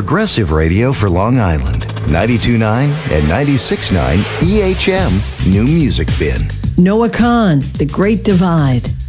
progressive radio for Long Island. 92.9 and 96.9 EHM New Music Bin. Noah Kahn, The Great Divide.